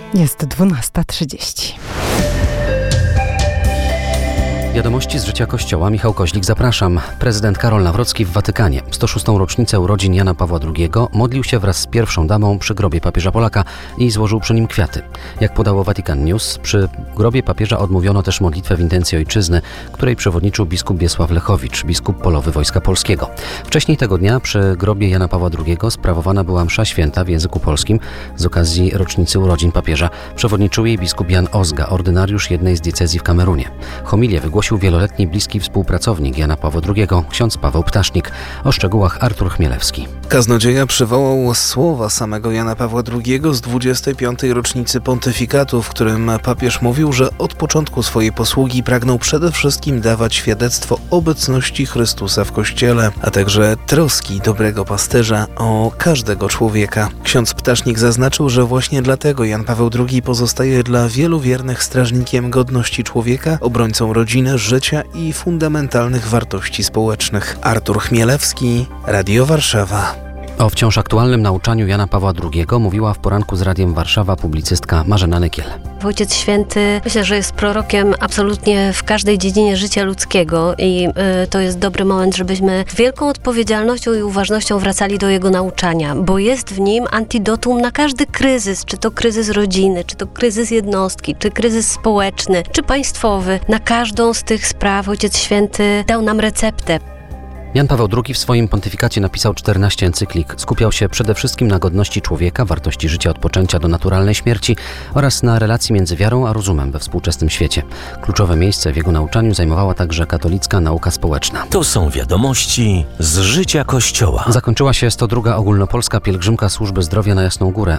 Jest 12:30. Wiadomości z życia Kościoła. Michał Koźlik, zapraszam. Prezydent Karol Nawrocki w Watykanie w 106. rocznicę urodzin Jana Pawła II modlił się wraz z pierwszą damą przy grobie papieża Polaka i złożył przy nim kwiaty. Jak podało Vatican News, przy grobie papieża odmówiono też modlitwę w intencji ojczyzny, której przewodniczył biskup Wiesław Lechowicz, biskup polowy Wojska Polskiego. Wcześniej tego dnia przy grobie Jana Pawła II sprawowana była msza święta w języku polskim z okazji rocznicy urodzin papieża. Przewodniczył jej biskup Jan Ozga, ordynariusz jednej z diecezji w Kamerunie. Homilię wygłosił wieloletni bliski współpracownik Jana Pawła II, ksiądz Paweł Ptasznik. O szczegółach Artur Chmielewski. Kaznodzieja przywołał słowa samego Jana Pawła II z 25. rocznicy pontyfikatu, w którym papież mówił, że od początku swojej posługi pragnął przede wszystkim dawać świadectwo obecności Chrystusa w Kościele, a także troski dobrego pasterza o każdego człowieka. Ksiądz Ptasznik zaznaczył, że właśnie dlatego Jan Paweł II pozostaje dla wielu wiernych strażnikiem godności człowieka, obrońcą rodziny, życia i fundamentalnych wartości społecznych. Artur Chmielewski, Radio Warszawa. O wciąż aktualnym nauczaniu Jana Pawła II mówiła w poranku z Radiem Warszawa publicystka Marzena Nykiel. Ojciec Święty myślę, że jest prorokiem absolutnie w każdej dziedzinie życia ludzkiego i to jest dobry moment, żebyśmy z wielką odpowiedzialnością i uważnością wracali do jego nauczania, bo jest w nim antidotum na każdy kryzys, czy to kryzys rodziny, czy to kryzys jednostki, czy kryzys społeczny, czy państwowy. Na każdą z tych spraw Ojciec Święty dał nam receptę. Jan Paweł II w swoim pontyfikacie napisał 14 encyklik. Skupiał się przede wszystkim na godności człowieka, wartości życia od poczęcia do naturalnej śmierci oraz na relacji między wiarą a rozumem we współczesnym świecie. Kluczowe miejsce w jego nauczaniu zajmowała także katolicka nauka społeczna. To są wiadomości z życia Kościoła. Zakończyła się 102. ogólnopolska pielgrzymka Służby Zdrowia na Jasną Górę.